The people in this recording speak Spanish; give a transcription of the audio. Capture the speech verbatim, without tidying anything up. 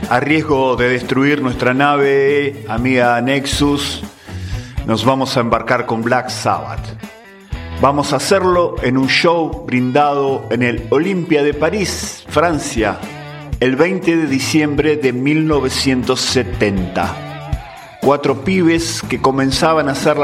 A riesgo de destruir nuestra nave, amiga Nexus, nos vamos a embarcar con Black Sabbath. Vamos a hacerlo en un show brindado en el Olympia de París, Francia, el veinte de diciembre de mil novecientos setenta. Cuatro pibes que comenzaban a hacer la